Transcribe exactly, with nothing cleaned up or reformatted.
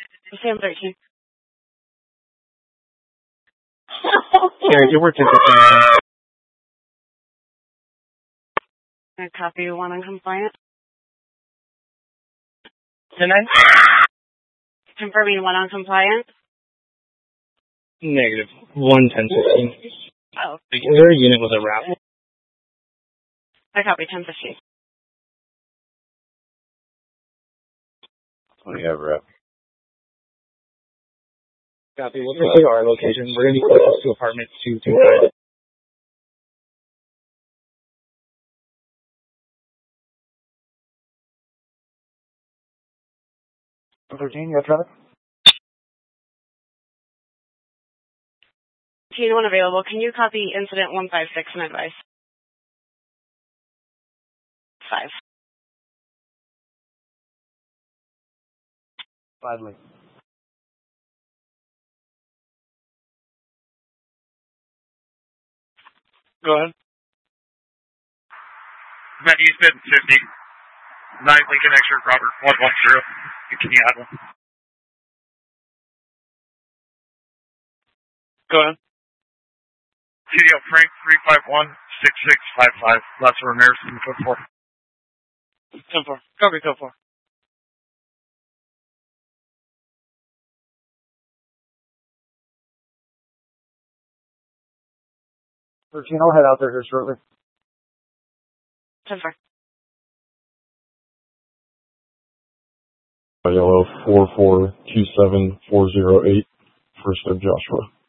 Sam thirteen. Here, you worked at the I copy one uncompliant. Tonight? Confirming one uncompliant. Negative. One ten fifteen. Oh. Is there a unit with a wrap? I copy ten fifteen. We have rep. Copy. What's the our location? We're going to be close to apartment two two five. thirteen, you have traffic? Team one available. Can you copy incident one five six and advice? Five. Gladly. Go ahead. Matt, you said fifty. nine Lincoln Extra Robert one one zero. Can you add one? Go ahead. C D L Frank three five one six six five five. That's Ramirez in the code four. ten four. Copy, code four. thirteen, I'll head out there here shortly. ten four. Yellow four four two seven four zero eight. First of Joshua.